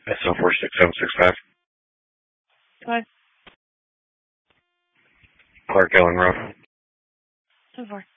SO46765. Go ahead. Clark Ellen Road. So far.